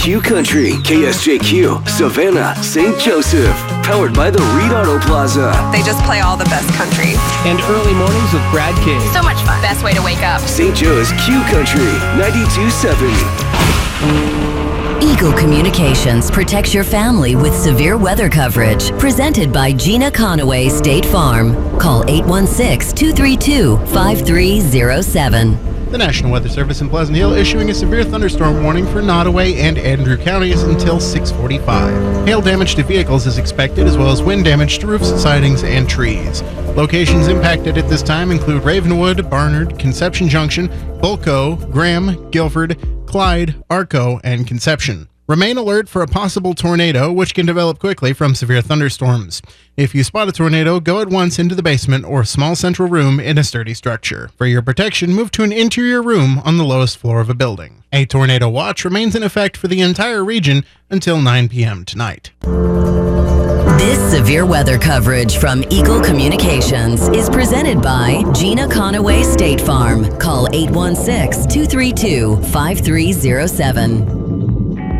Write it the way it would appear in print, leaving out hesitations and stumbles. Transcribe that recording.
Q Country, KSJQ, Savannah, St. Joseph. Powered by the Reed Auto Plaza. They just play all the best country. And early mornings with Brad King. So much fun. Best way to wake up. St. Joe's Q Country, 92.7. Eagle Communications protects your family with severe weather coverage. Presented by Gina Conaway State Farm. Call 816-232-5307. The National Weather Service in Pleasant Hill issuing a severe thunderstorm warning for Nottoway and Andrew counties until 6:45. Hail damage to vehicles is expected, as well as wind damage to roofs, sidings, and trees. Locations impacted at this time include Ravenwood, Barnard, Conception Junction, Bulco, Graham, Guilford, Clyde, Arco, and Conception. Remain alert for a possible tornado, which can develop quickly from severe thunderstorms. If you spot a tornado, go at once into the basement or small central room in a sturdy structure. For your protection, move to an interior room on the lowest floor of a building. A tornado watch remains in effect for the entire region until 9 p.m. tonight. This severe weather coverage from Eagle Communications is presented by Gina Conaway State Farm. Call 816-232-5307.